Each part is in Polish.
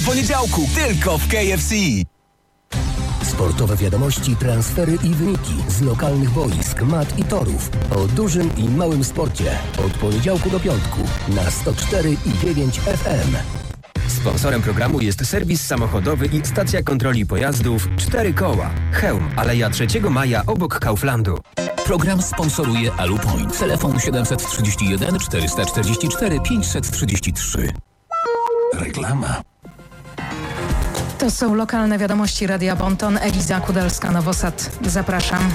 poniedziałku tylko w KFC. Sportowe wiadomości, transfery i wyniki z lokalnych boisk, mat i torów. O dużym i małym sporcie. Od poniedziałku do piątku na 104,9 FM. Sponsorem programu jest serwis samochodowy i stacja kontroli pojazdów 4 koła. Chełm, Aleja 3 Maja obok Kauflandu. Program sponsoruje Alupoint. Telefon 731 444 533. Reklama. To są lokalne wiadomości Radia Bonton. Eliza Kudalska-Nowosad. Zapraszam.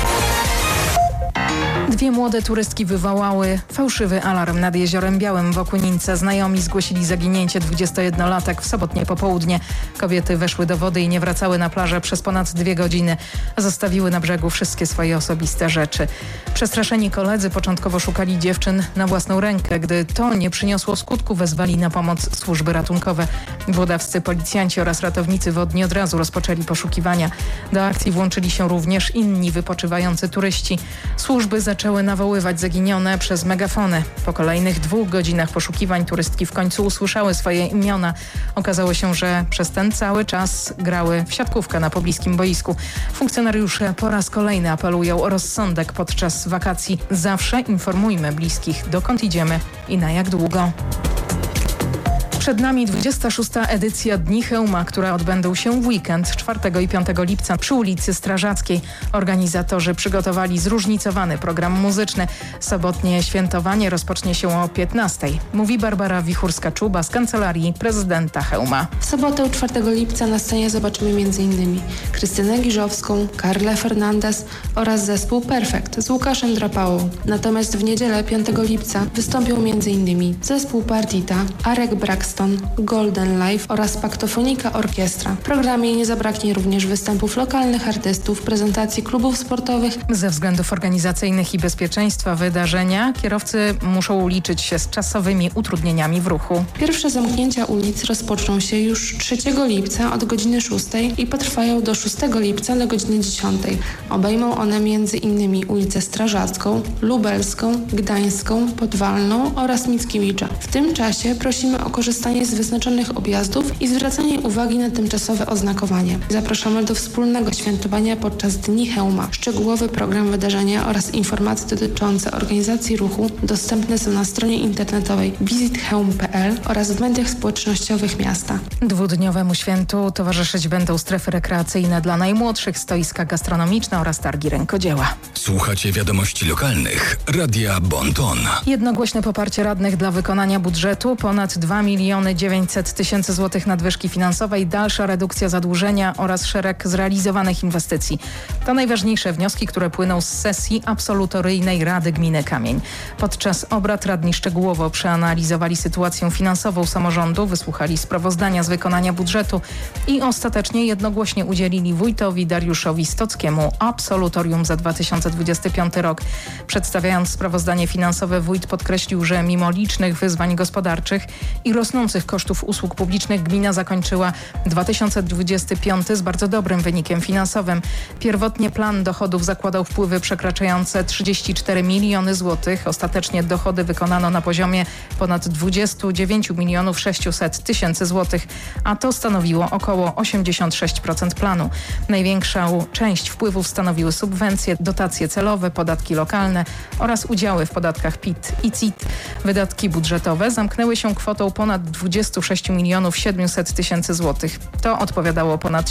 2 młode turystki wywołały fałszywy alarm nad Jeziorem Białym w Okunince. Znajomi zgłosili zaginięcie 21-latek w sobotnie popołudnie. Kobiety weszły do wody i nie wracały na plażę przez ponad 2 godziny. Zostawiły na brzegu wszystkie swoje osobiste rzeczy. Przestraszeni koledzy początkowo szukali dziewczyn na własną rękę. Gdy to nie przyniosło skutku, wezwali na pomoc służby ratunkowe. Włodawscy policjanci oraz ratownicy wodni od razu rozpoczęli poszukiwania. Do akcji włączyli się również inni wypoczywający turyści. Służby zaczęły nawoływać zaginione przez megafony. Po kolejnych 2 godzinach poszukiwań turystki w końcu usłyszały swoje imiona. Okazało się, że przez ten cały czas grały w siatkówkę na pobliskim boisku. Funkcjonariusze po raz kolejny apelują o rozsądek podczas wakacji. Zawsze informujmy bliskich, dokąd idziemy i na jak długo. Przed nami 26. edycja Dni Chełma, które odbędą się w weekend 4 i 5 lipca przy ulicy Strażackiej. Organizatorzy przygotowali zróżnicowany program muzyczny. Sobotnie świętowanie rozpocznie się o 15. Mówi Barbara Wichurska-Czuba z Kancelarii Prezydenta Chełma. W sobotę 4 lipca na scenie zobaczymy m.in. Krystynę Giżowską, Karlę Fernandez oraz zespół Perfekt z Łukaszem Drapałą. Natomiast w niedzielę 5 lipca wystąpią m.in. zespół Partita, Arek Braxton, Golden Life oraz Paktofonika Orkiestra. W programie nie zabraknie również występów lokalnych artystów, prezentacji klubów sportowych. Ze względów organizacyjnych i bezpieczeństwa wydarzenia kierowcy muszą liczyć się z czasowymi utrudnieniami w ruchu. Pierwsze zamknięcia ulic rozpoczną się już 3 lipca od godziny 6 i potrwają do 6 lipca do godziny 10. Obejmą one m.in. ulicę Strażacką, Lubelską, Gdańską, Podwalną oraz Mickiewicza. W tym czasie prosimy o korzystanie z wyznaczonych objazdów i zwracanie uwagi na tymczasowe oznakowanie. Zapraszamy do wspólnego świętowania podczas Dni Chełma. Szczegółowy program wydarzenia oraz informacje dotyczące organizacji ruchu dostępne są na stronie internetowej visitchełm.pl oraz w mediach społecznościowych miasta. 2-dniowemu świętu towarzyszyć będą strefy rekreacyjne dla najmłodszych, stoiska gastronomiczne oraz targi rękodzieła. Słuchacie wiadomości lokalnych. Radia Bonton. Jednogłośne poparcie radnych dla wykonania budżetu, ponad 2 900 000 złotych nadwyżki finansowej, dalsza redukcja zadłużenia oraz szereg zrealizowanych inwestycji. To najważniejsze wnioski, które płyną z sesji absolutoryjnej Rady Gminy Kamień. Podczas obrad radni szczegółowo przeanalizowali sytuację finansową samorządu, wysłuchali sprawozdania z wykonania budżetu i ostatecznie jednogłośnie udzielili wójtowi Dariuszowi Stockiemu absolutorium za 2025 rok. Przedstawiając sprawozdanie finansowe, wójt podkreślił, że mimo licznych wyzwań gospodarczych i rosnących kosztów usług publicznych gmina zakończyła 2025 z bardzo dobrym wynikiem finansowym. Pierwotnie plan dochodów zakładał wpływy przekraczające 34 miliony złotych. Ostatecznie dochody wykonano na poziomie ponad 29 600 000 złotych, a to stanowiło około 86% planu. Największą część wpływów stanowiły subwencje, dotacje celowe, podatki lokalne oraz udziały w podatkach PIT i CIT. Wydatki budżetowe zamknęły się kwotą ponad 26 700 000 złotych. To odpowiadało ponad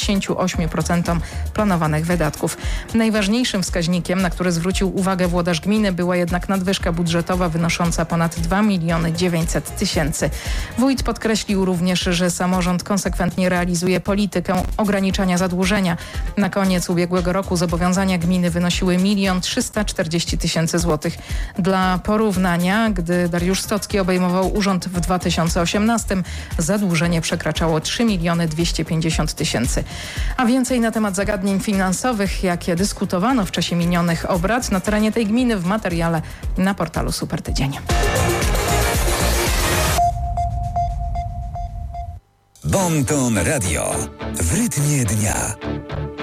78% planowanych wydatków. Najważniejszym wskaźnikiem, na który zwrócił uwagę włodarz gminy, była jednak nadwyżka budżetowa wynosząca ponad 2 900 000. Wójt podkreślił również, że samorząd konsekwentnie realizuje politykę ograniczania zadłużenia. Na koniec ubiegłego roku zobowiązania gminy wynosiły 1 340 000 złotych. Dla porównania, gdy Dariusz Stocki obejmował urząd w 2018, zadłużenie przekraczało 3 250 000. A więcej na temat zagadnień finansowych, jakie dyskutowano w czasie minionych obrad na terenie tej gminy, w materiale na portalu Super Tydzień. Bonton Radio w rytmie dnia.